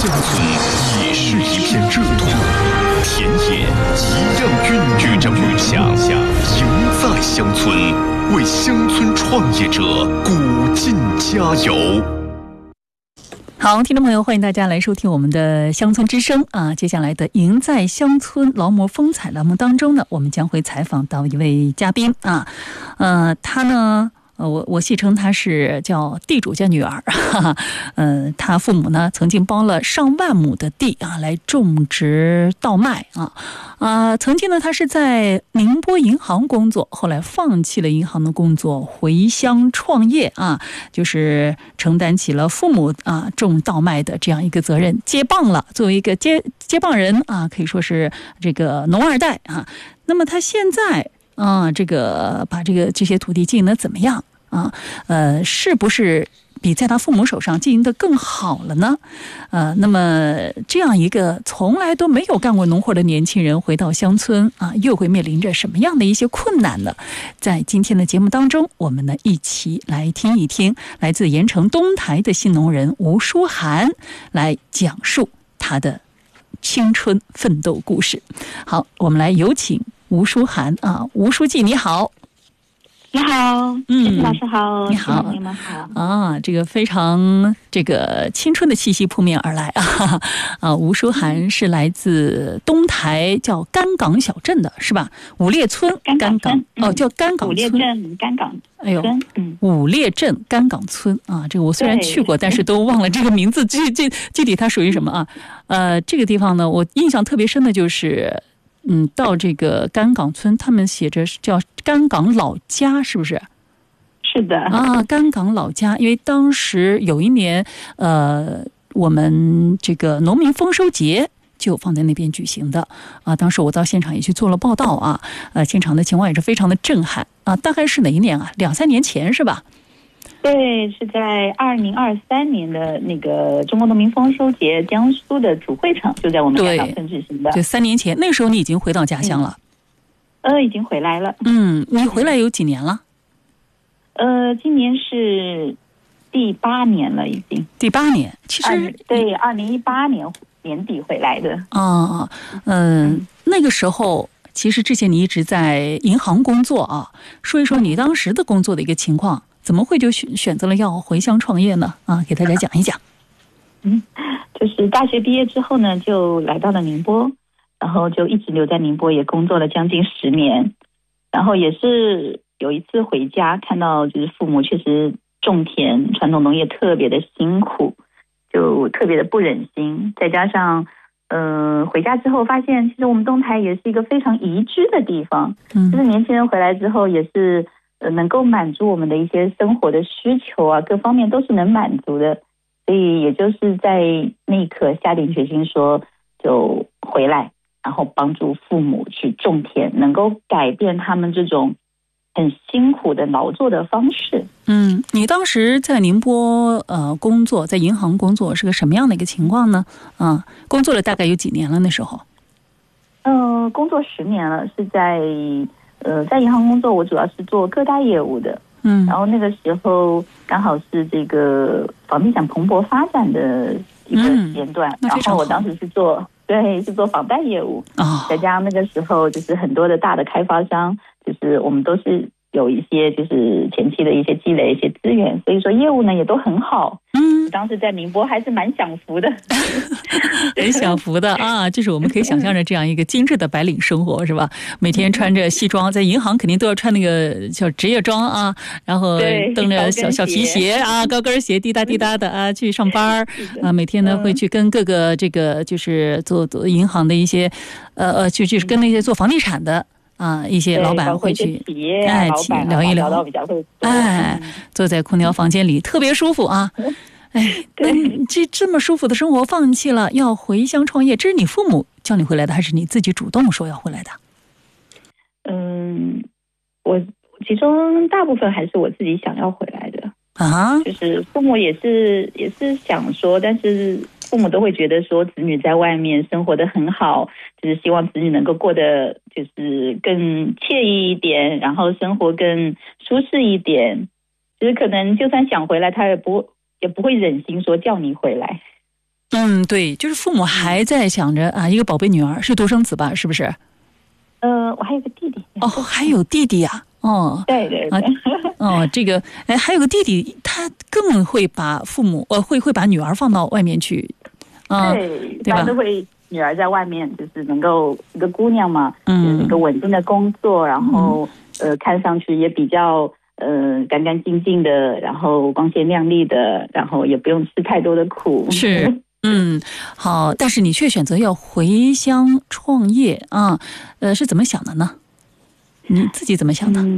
乡村也是一片热土，田野一样孕育着梦想。赢在乡村，为乡村创业者鼓劲加油。 好，听众朋友，欢迎大家来收听我们的乡村之声啊！接下来的赢在乡村劳模风采栏目当中呢，我们将会采访到一位嘉宾啊，他呢。我戏称她是叫地主家女儿，她父母呢曾经包了上万亩的地啊来种植稻麦曾经呢她是在宁波银行工作，后来放弃了银行的工作，回乡创业啊，就是承担起了父母种稻麦的这样一个责任，接棒了，作为一个接棒人啊，可以说是这个农二代啊。那么她现在这个把这些土地经营的怎么样啊？是不是比在他父母手上经营的更好了呢？那么这样一个从来都没有干过农活的年轻人回到乡村啊，又会面临着什么样的一些困难呢？在今天的节目当中，我们呢一起来听一听来自盐城东台的新农人吴淑涵来讲述他的青春奋斗故事。好，我们来有请吴淑涵啊，吴书记你好。 你好，老师好， 你好， 朋友们好啊，这个非常这个青春的气息扑面而来吴淑涵是来自东台叫甘岗小镇的是吧？五列村甘岗叫甘岗村， 五列镇甘岗村， 哎呦，五列镇甘岗村啊，这个我虽然去过，但是都忘了这个名字具体它属于什么啊？这个地方呢，我印象特别深的就是。到这个甘岗村，他们写着叫甘岗老家，是不是？ 是的啊，甘岗老家，因为当时有一年，我们这个农民丰收节就放在那边举行的啊。当时我到现场也去做了报道啊，现场的情况也是非常的震撼啊。大概是哪一年啊？2-3年前是吧？ 对，是在2023年的那个中国农民丰收节，江苏的主会场就在我们甘岗村举行的。 就3年前，那个时候你已经回到家乡了。 已经回来了。 你回来有几年了？ 今年是第8年了，已经。 第8年，其实对，2018年年底回来的。 那个时候。其实之前你一直在银行工作啊，说一说你当时的工作的一个情况，怎么会就选择了要回乡创业呢？给大家讲一讲。 就是大学毕业之后呢，就来到了宁波，然后就一直留在宁波，也工作了将近10年。然后也是有一次回家，看到就是父母确实种田，传统农业特别的辛苦，就特别的不忍心，再加上。回家之后发现，其实我们东台也是一个非常宜居的地方。就是年轻人回来之后，也是能够满足我们的一些生活的需求啊，各方面都是能满足的。所以也就是在那一刻下定决心说，就回来，然后帮助父母去种田，能够改变他们这种很辛苦的劳作的方式。 你当时在宁波工作，在银行工作是个什么样的一个情况呢？工作了大概有几年了那时候？ 工作10年了，是在银行工作，我主要是做各大业务的。然后那个时候刚好是这个房地产蓬勃发展的一个时间段，然后我当时是做房贷业务，再加上那个时候就是很多的大的开发商，就是我们都是有一些就是前期的一些积累一些资源，所以说业务呢也都很好。当时在宁波还是蛮享福的。 很享福的就是我们可以想象着这样一个精致的白领生活，是吧？每天穿着西装，在银行肯定都要穿那个叫职业装然后蹬着小皮鞋高跟鞋滴答滴答的去上班每天呢会去跟各个这个就是做银行的一一些就是跟那些做房地产的一些老板会去聊一聊，坐在空调房间里特别舒服这么舒服的生活放弃了，要回乡创业，这是你父母叫你回来的，还是你自己主动说要回来的？ 我其中大部分还是我自己想要回来的就是父母也是想说，但是父母都会觉得说子女在外面生活得很好，就是希望子女能够过得就是更惬意一点，然后生活更舒适一点。其实可能就算想回来，他也不会忍心说叫你回来。 对，就是父母还在想着啊，一个宝贝女儿是独生子吧，是不是？ 我还有个弟弟。 还有弟弟呀。 对对对。 这个还有个弟弟，他更会把父母会把女儿放到外面去。 对吧？都会女儿在外面，就是能够一个姑娘嘛，就是一个稳定的工作，然后看上去也比较干干净净的，然后光鲜亮丽的，然后也不用吃太多的苦。 是。好，但是你却选择要回乡创业啊，是怎么想的呢？你自己怎么想的？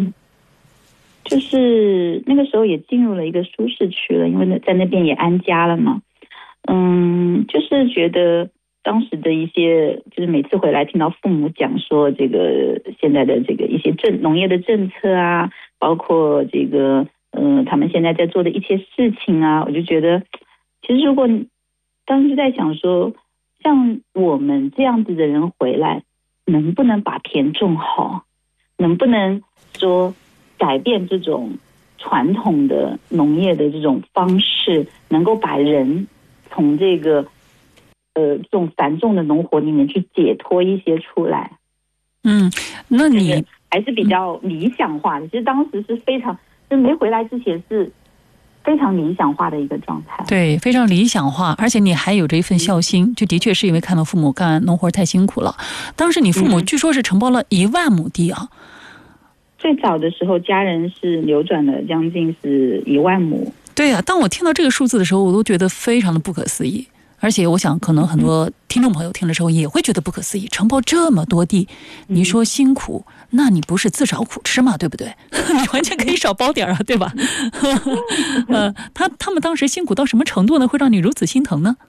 就是那个时候也进入了一个舒适区了，因为在那边也安家了嘛。就是觉得当时的一些，就是每次回来听到父母讲说这个现在的这个一些农业的政策啊，包括这个他们现在在做的一些事情啊，我就觉得其实如果当时在想说，像我们这样子的人回来，能不能把田种好，能不能说改变这种传统的农业的这种方式，能够把人从这个这种繁重的农活里面去解脱一些出来。 那你还是比较理想化的，其实当时是非常，就没回来之前是非常理想化的一个状态。 对，非常理想化，而且你还有着一份孝心，就的确是因为看到父母干农活太辛苦了。当时你父母据说是承包了1万亩地啊。 最早的时候家人是流转了将近是1万亩。 对啊，当我听到这个数字的时候，我都觉得非常的不可思议。而且我想可能很多听众朋友听的时候也会觉得不可思议，承包这么多地，你说辛苦，那你不是自找苦吃嘛，对不对？你完全可以少包点啊，对吧？他们当时辛苦到什么程度呢，会让你如此心疼呢？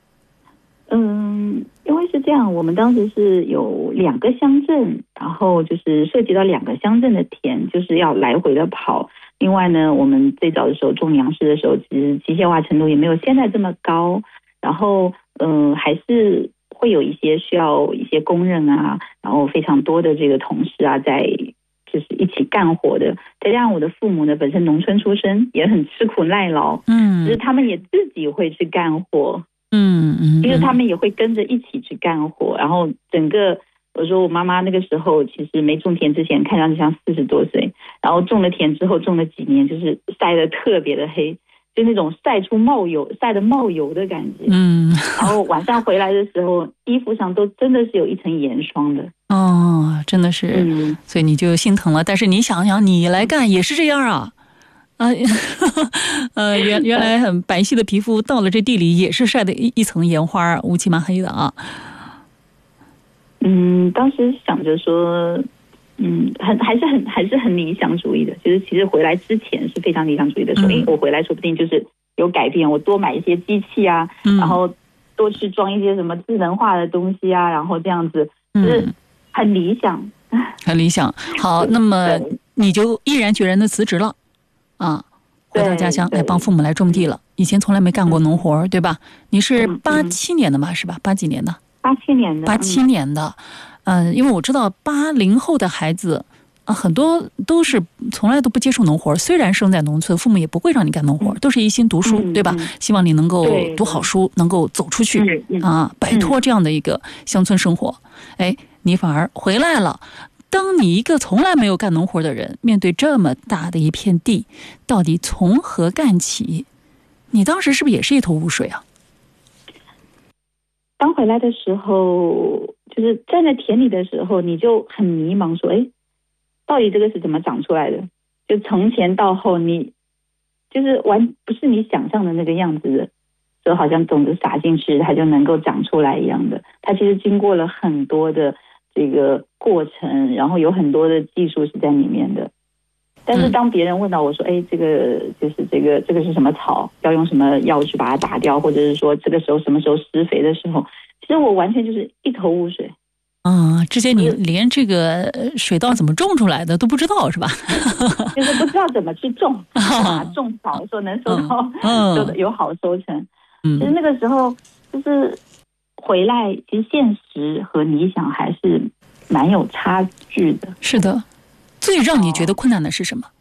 因为是这样，我们当时是有2个乡镇，然后就是涉及到2个乡镇的田，就是要来回的跑。另外呢，我们最早的时候种粮食的时候，其实机械化程度也没有现在这么高，然后还是会有一些需要一些工人啊，然后非常多的这个同事啊，在就是一起干活的。再加上我的父母呢本身农村出身，也很吃苦耐劳，就是他们也自己会去干活，其实他们也会跟着一起去干活。然后整个我说我妈妈那个时候其实没种田之前看上去像40多岁，然后种了田之后种了几年，就是晒得特别的黑，就那种晒得冒油的感觉。然后晚上回来的时候，衣服上都真的是有一层盐霜的。 真的是，所以你就心疼了。但是你想想，你来干也是这样啊。原来很白皙的皮肤到了这地里也是晒的一层盐花，乌漆嘛黑的啊。 当时想着说，还是很理想主义的。就是其实回来之前是非常理想主义的，说，我回来说不定就是有改变，我多买一些机器啊，然后多去装一些什么智能化的东西啊，然后这样子，就是很理想， 很理想。好，那么你就毅然决然的辞职了。回到家乡来帮父母来种地了。以前从来没干过农活，对吧？你是87年的吧？是吧？8几年的 ？87年的。 87年的。因为我知道80后的孩子很多都是从来都不接触农活，虽然生在农村，父母也不会让你干农活，都是一心读书，对吧？希望你能够读好书，能够走出去摆脱这样的一个乡村生活。你反而回来了。当你一个从来没有干农活的人，面对这么大的一片地，到底从何干起？你当时是不是也是一头雾水啊？ 刚回来的时候，就是站在田里的时候，你就很迷茫，说，到底这个是怎么长出来的？就从前到后，你就是不是你想象的那个样子的，就好像种子撒进去，它就能够长出来一样的。它其实经过了很多的这个过程，然后有很多的技术是在里面的。但是当别人问到我说，这个就是这个是什么草，要用什么药去把它打掉，或者是说这个时候什么时候施肥的时候，其实我完全就是一头雾水。 之前你连这个水稻怎么种出来的都不知道是吧？ 就是不知道怎么去种，种草说能收到有好收成。其实那个时候就是回来，其实现实和理想还是蛮有差距的。 是的。最让你觉得困难的是什么？